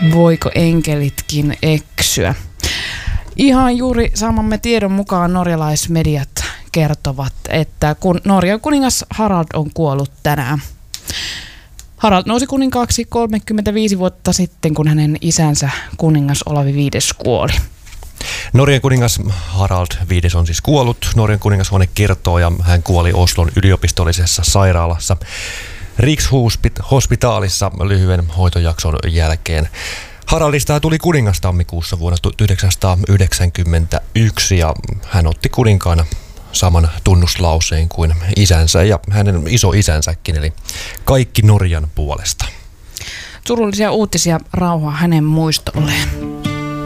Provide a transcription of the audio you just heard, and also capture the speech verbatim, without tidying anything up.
Voiko enkelitkin eksyä? Ihan juuri saamamme tiedon mukaan norjalaismediat kertovat, että kun Norjan kuningas Harald on kuollut tänään. Harald nousi kuninkaaksi kolmekymmentäviisi vuotta sitten, kun hänen isänsä kuningas Olavi viides kuoli. Norjan kuningas Harald viides on siis kuollut. Norjan kuningashuone kertoo, ja hän kuoli Oslon yliopistollisessa sairaalassa Rikshospitalissa lyhyen hoitojakson jälkeen. Haraldista tuli kuningas tammikuussa vuonna tuhatyhdeksänsataayhdeksänkymmentäyksi, ja hän otti kuninkaana saman tunnuslauseen kuin isänsä ja hänen isoisänsäkin, eli kaikki Norjan puolesta. Surullisia uutisia, rauhaa hänen muistolleen.